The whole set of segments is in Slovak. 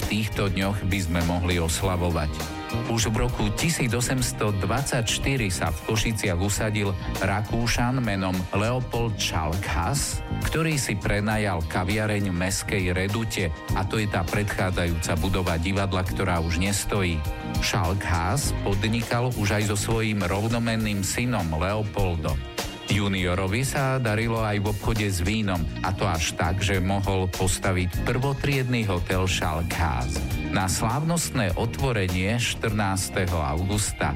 týchto dňoch by sme mohli oslavovať. Už v roku 1824 sa v Košiciach usadil Rakúšan menom Leopold Schalkhaus, ktorý si prenajal kaviareň v mestskej Redute, a to je tá predchádzajúca budova divadla, ktorá už nestojí. Schalkhaus podnikal už aj so svojím rovnomenným synom Leopoldom. Juniorovi sa darilo aj v obchode s vínom, a to až tak, že mohol postaviť prvotriedny hotel Schalkhaus. Na slávnostné otvorenie 14. augusta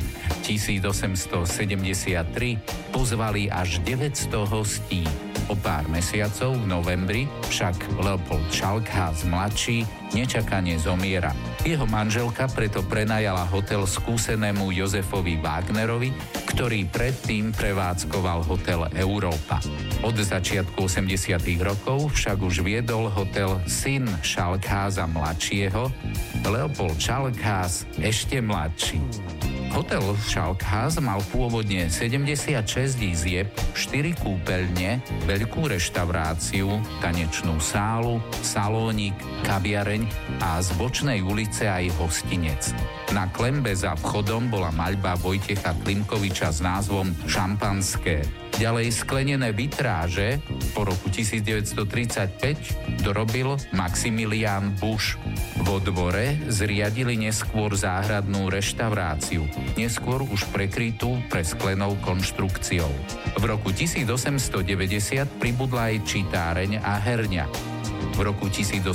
1873 pozvali až 900 hostí. O pár mesiacov v novembri však Leopold Schalkhaus mladší nečakane zomiera. Jeho manželka preto prenajala hotel skúsenému Jozefovi Wagnerovi, ktorý predtým prevádzkoval hotel Európa. Od začiatku 80. rokov však už viedol hotel syn Schalkhausa mladšieho, Leopold Schalkhaus ešte mladší. Hotel Schalkhaus mal pôvodne 76 izieb, 4 kúpeľne, veľkú reštauráciu, tanečnú sálu, salónik, kaviareň a z bočnej ulice aj hostinec. Na klembe za vchodom bola maľba Vojtecha Klimkoviča s názvom Šampanské. Ďalej sklenené vitráže po roku 1935 dorobil Maximilián Busch. Vo dvore zriadili neskôr záhradnú reštauráciu, neskôr už prekrytú presklenou konštrukciou. V roku 1890 pribudla aj čítáreň a herňa. V roku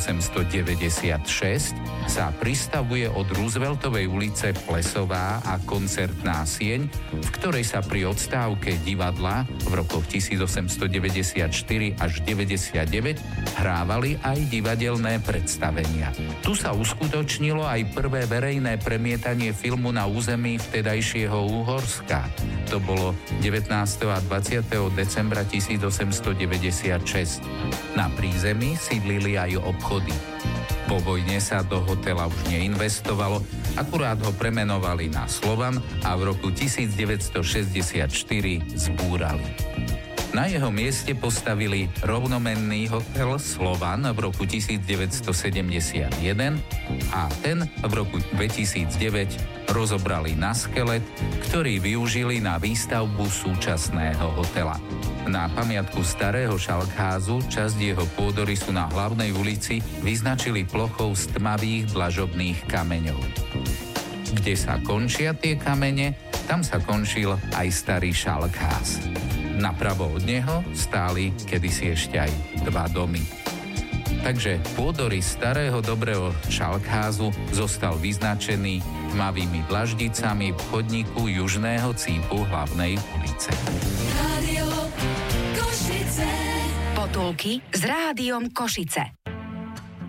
1896 sa pristavuje od Rooseveltovej ulice plesová a koncertná sieň, v ktorej sa pri odstávke divadla v rokoch 1894 až 99 hrávali aj divadelné predstavenia. Tu sa uskutočnilo aj prvé verejné premietanie filmu na území vtedajšieho Uhorska. To bolo 19. a 20. decembra 1896. Na prízemí sídlili aj obchody. Po vojne sa do hotela už neinvestovalo, akurát ho premenovali na Slovan a v roku 1964 zbúrali. Na jeho mieste postavili rovnomenný hotel Slovan v roku 1971 a ten v roku 2009 rozobrali na skelet, ktorý využili na výstavbu súčasného hotela. Na pamiatku starého Schalkhausu časť jeho pôdorysu na hlavnej ulici vyznačili plochou z tmavých dlažobných kameňov. Kde sa končia tie kamene, tam sa končil aj starý Schalkhaus. Napravo od neho stáli kedysi ešte aj 2 domy. Takže pôdorys starého dobrého Schalkhausu zostal vyznačený tmavými dlaždicami v chodníku južného cípu hlavnej ulice. Potulky s Rádiom Košice.